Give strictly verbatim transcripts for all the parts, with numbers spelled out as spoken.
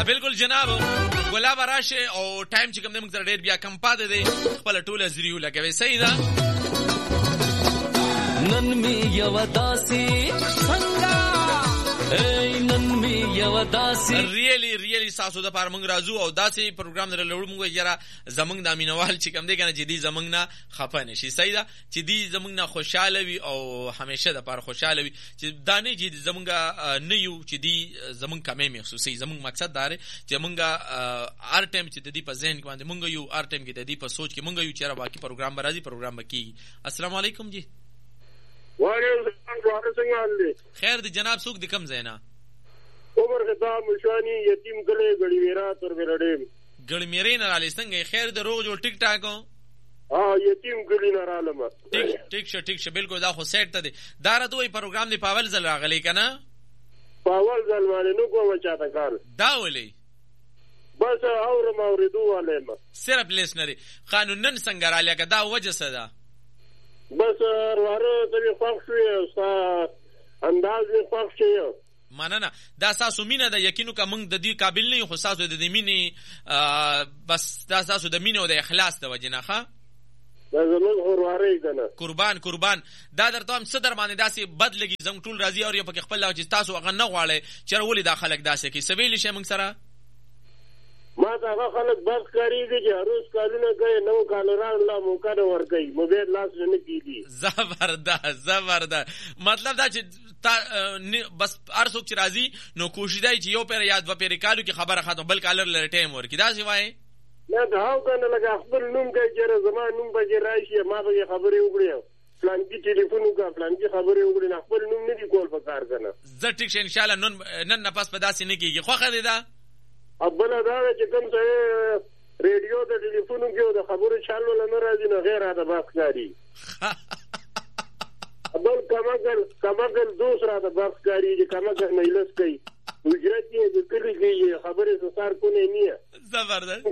بالکل جناب ګلاب راشه او ټایم چې کوم دې موږ تر ډیر بیا کم پاتې دی خپل ټوله زریو لګوي صحیح ده نن می یو داسي څنګه ای نن می یو داسي ریلی ریلی ساسو د پاره موږ راځو او داسي پروګرام در لوړ موږ یاره زمنګ د امینوال چې کوم دی کنه چې دی زمنګ نه خپه نشي صحیح ده چې دی زمنګ نه خوشاله وي او همیشه د پاره خوشاله وي چې دانه چې زمنګ نه یو چې دی زمنګ کمې محسوسي زمنګ مقصد دار چې موږ هر ټایم چې د دې په ذهن کې باندې موږ یو هر ټایم کې د دې په سوچ کې موږ یو چیرې باقي پروګرام برازي پروګرام بکی السلام علیکم جی خیر دی جناب سوق د کم زینا عمر خطاب مشانی یتیم کله غړي ویرا تر ورډیم غړي میرې نه رالې څنګه خیر د روغ جوړ ټیک ټاکو ها یتیم غړي نه رالم ټیک ټیک شه ټیک شه بالکل دا خو سیټ ته دی دا راته وي پروګرام دی پاول زل راغلی کنه پاول زل باندې نو کوم چاته کار دا ولې بس اورم اوریدو علم صرف لیسنری قانونن څنګه رالیه کدا وجه صدا بس واره ته خوښ شوې او انداز یې خوښ شوی مننه دا تاسو مینه د یقینو کا موږ د دې قابل نه یو خو تاسو د دې مینې بس دا تاسو د مینې او د اخلاص د وجنه ښه دا زموږ ورواري کنه قربان قربان دا درته هم صدر باندې داسې بد لګي زم ټول راضي او په خپل لاو چې تاسو هغه نه غواړي چې ولې دا خلک داسې کوي سویل شي موږ سره ما دا هغه خلک بس کاریږي چې هروز کالونه کوي نو کالران لا موقع نه ور کوي موبایل لاس نه کیږي زبردست زبردست مطلب دا چې بس هر څوک چې راضي نو کوشش دی چې یو پیر یاد و پیر کالو کې خبره ختم بل کالر لر ټایم ورکی دا سی وای نه دا هاو کنه لګا خپل نوم کوي چې زما نوم به راشي ما به خبرې وکړي پلان کې ټلیفون وکړه پلان کې خبرې وکړي خپل نوم نه دی کول پکار کنه زه ټیک شه ان شاء الله نن نن نه پس په داسې نه کیږي خو خدای دا ابل دا چې کوم څه ریډیو د ټلیفون کې د خبرو چالو نه راځي نه غیر اده باس کاری ابل کماګل کماګل دوسرا د باس کاری چې کماګل نه لس کوي وجرت یې د کلی کې خبرې سره کو نه نیه زبردست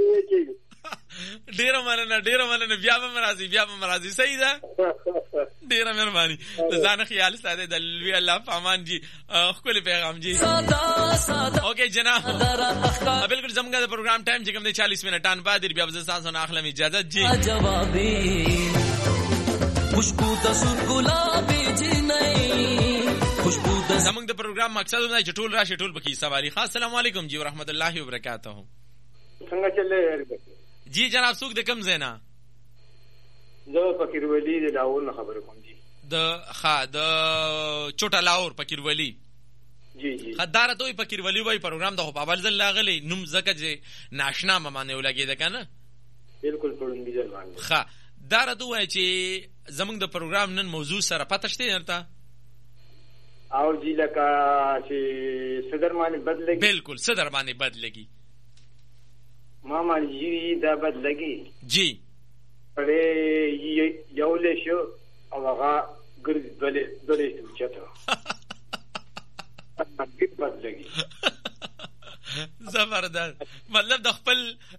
ډیر مننه ډیر مننه بیا به مرাজি بیا به مرাজি صحیح ده ډیر مهرباني ځان خیال ساته د لوی الله پامان جی خپل پیغام جی اوکے جناب بالکل زمګه د پروګرام ټایم چې کوم دی چالیس منټان بعد بیا به تاسو نه اخلم اجازه جی جوابي خوشبو د سور ګلابي جی نه خوشبو د زمګه د پروګرام مقصد دا چې ټول راشي ټول بکی سواری خاص السلام علیکم جی ورحمت الله وبرکاتہ څنګه چلے جی جناب سوق د کم زینا زه فقیر ولی د لاول خبر کوم جی د ها د چوټا لاور فقیر ولی جی جی خدار ته فقیر ولی وای پروګرام د خو اول ځل لاغلی نوم زکه چې ناشنا ممانه ولګی ده کنه بالکل پړون دي ځل باندې ها دار ته وای چې زمنګ د پروګرام نن موضوع سره پته شته ورته او جی لکه چې صدر باندې بدلږي بالکل صدر باندې بدلږي ماما جی دا بدلږي جی پرې یو له شو او هغه ګرځ دلې دلې چته بدلږي زبردست مطلب د خپل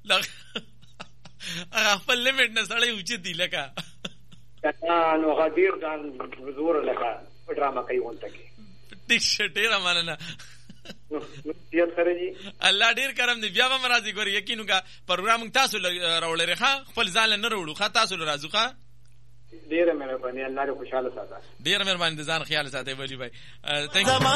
خپل لیمټ نه سړی اوچې دی لکه نو غدیر ځان زور لکه ډراما کوي وانته کې ټیک شټه را مننه یاد خرجي الله ډیر کرم دی بیا به مرাজি ګور یقینو کا پروګرام تاسو راولې ښه خپل ځان نه وروړو ښه تاسو راځو ښه ډیر مهرباني الله دې خوشاله ساته ډیر مهرباني ځان خیال ساتي ولی بھائی